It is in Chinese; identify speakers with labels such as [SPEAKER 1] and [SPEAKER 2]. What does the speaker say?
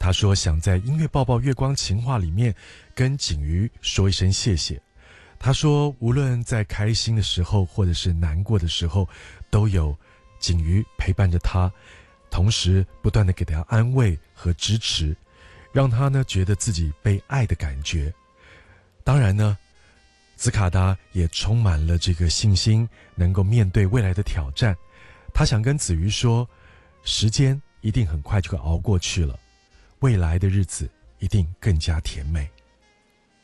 [SPEAKER 1] 他说想在音乐抱抱月光情话里面跟景瑜说一声谢谢。他说无论在开心的时候或者是难过的时候，都有景瑜陪伴着他，同时不断地给他安慰和支持，让他呢觉得自己被爱的感觉。当然呢，子卡达也充满了这个信心，能够面对未来的挑战。他想跟子瑜说，时间一定很快就会熬过去了，未来的日子一定更加甜美。